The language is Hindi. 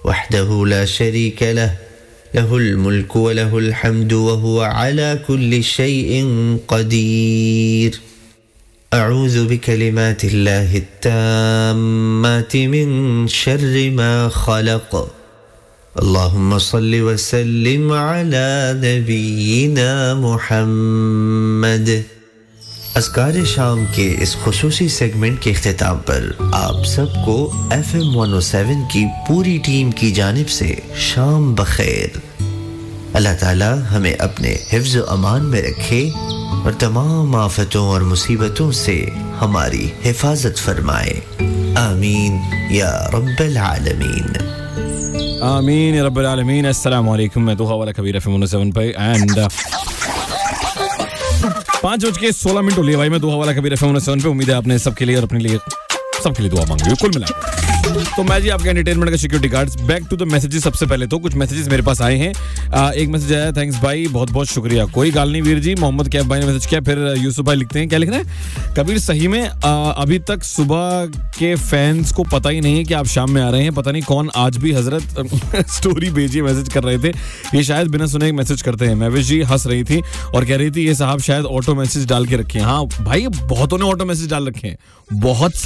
वहदहु ला शरीका लह लहुल मुल्कु व लहुल हम्दु व हुवा अला कुल्लि शैइन क़दीर। अऊज़ु बिकलिमातिल्लाहि त्ताम्माति मिन शर्रि मा खलक़। अल्लाहुम्मा सल्लि व सल्लिम अला नबीना मुहम्मद। अज़कार शाम के इस खुसूसी सेगमेंट के इख्तिताम पर आप सबको FM 107 की पूरी टीम की जानिब से शाम बखैर। अल्लाह ताला हमें अपने हिफ्ज़ व अमान में रखे और तमाम आफतों और मुसीबतों से हमारी हिफाजत फरमाए। आमीन या रब्बल आलमीन। आमीन या रब्बल आलमीन। अस्सलामु अलैकुम। मैं दुआ वाला कबीर FM 107 पे एंड 5:16 हो लिए भाई। मैं दुआ वाला कबीर FM 107 पे। उम्मीद है आपने सबके लिए और अपने लिए सबके लिए दुआ मांगी कुल मिला तो मैं जी आपके एंटरटेनमेंट का security guards. Back to the messages. सबसे पहले तो कुछ मैसेजेस मेरे पास आए हैं। एक मैसेज आया, थैंक्स भाई, बहुत बहुत शुक्रिया। कोई गाल नहीं वीर जी। मोहम्मद कैफ भाई ने मैसेज किया। फिर यूसुफ भाई लिखते हैं, क्या लिख रहे हैं? कबीर सही में अभी तक सुबह के फैंस को पता ही नहीं है कि आप शाम में आ रहे हैं। पता नहीं कौन आज भी हजरत स्टोरी भेजिए मैसेज कर रहे थे। ये शायद बिना सुने मैसेज करते हैं। महविश जी हंस रही थी और कह रही थी ये साहब शायद ऑटो मैसेज डाल के रखे हैं। हाँ भाई, बहुतों ने ऑटो मैसेज डाल रखे हैं, बहुत